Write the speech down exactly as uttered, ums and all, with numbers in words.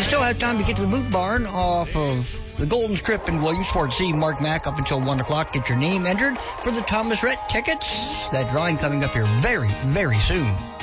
still have time to get to the Boot Barn off of the Golden Strip in Williamsport. See Mark Mack up until one o'clock. Get your name entered for the Thomas Rhett tickets. That drawing coming up here very, very soon.